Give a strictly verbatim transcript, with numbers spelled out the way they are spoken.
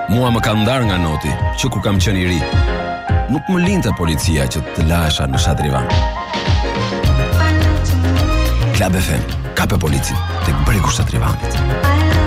Mua më ka ndar nga noti që kur kam qenë i ri. Nuk më linte policia që të lasha në Shatrivan. Klab F M, kape polici tek bregu Shatrivanit.